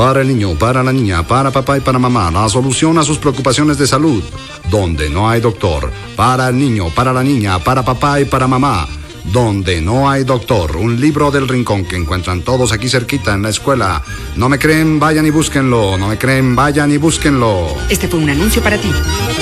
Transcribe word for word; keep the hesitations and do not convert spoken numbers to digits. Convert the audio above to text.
Para el niño, para la niña, para papá y para mamá, la solución a sus preocupaciones de salud. Donde no hay doctor. Para el niño, para la niña, para papá y para mamá. Donde no hay doctor. Un libro del rincón que encuentran todos aquí cerquita en la escuela. No me creen, vayan y búsquenlo. No me creen, vayan y búsquenlo. Este fue un anuncio para ti.